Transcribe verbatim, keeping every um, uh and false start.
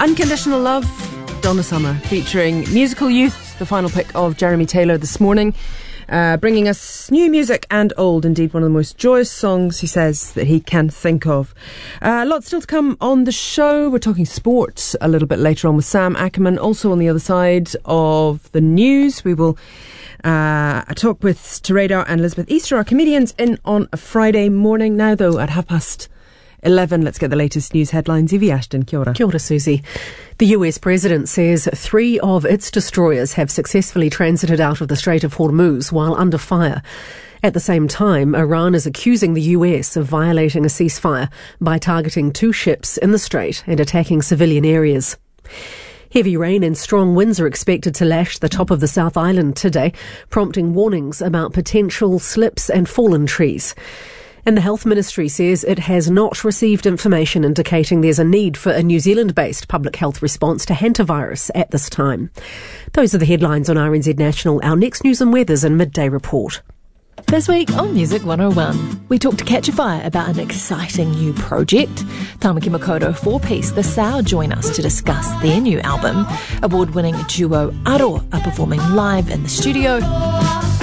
Unconditional Love, Donna Summer, featuring Musical Youth, the final pick of Jeremy Taylor this morning, uh, bringing us new music and old, indeed one of the most joyous songs, he says, that he can think of. Uh, lots still to come on the show. We're talking sports a little bit later on with Sam Ackerman. Also on the other side of the news, we will uh, talk with Tereida and Elizabeth Easter, our comedians, in on a Friday morning. Now, though, at half past eleven, let's get the latest news headlines. Evie Ashton, kia ora. Kia ora, Susie. The U S president says three of its destroyers have successfully transited out of the Strait of Hormuz while under fire. At the same time, Iran is accusing the U S of violating a ceasefire by targeting two ships in the strait and attacking civilian areas. Heavy rain and strong winds are expected to lash the top of the South Island today, prompting warnings about potential slips and fallen trees. And the Health Ministry says it has not received information indicating there's a need for a New Zealand-based public health response to hantavirus at this time. Those are the headlines on R N Z National. Our next news and weather's and midday report. This week on Music one oh one, we talk to Catch a Fire about an exciting new project. Tamaki Makoto four-piece The Sao join us to discuss their new album. Award-winning duo Aro are performing live in the studio.